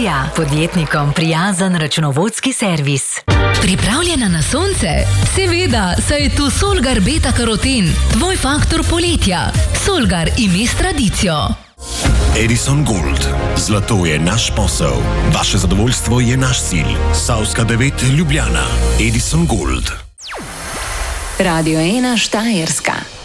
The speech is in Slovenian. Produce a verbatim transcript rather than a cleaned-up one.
Energija, podjetnikom prijazen računovodski servis. Pripravljena na sonce? Seveda, saj je tu Solgar Beta Karoten, tvoj faktor poletja. Solgar ime s tradicijo. Edison Gold. Zlato je naš posel. Vaše zadovoljstvo je naš cilj. Savska devet Ljubljana. Edison Gold. Radio ena Štajerska.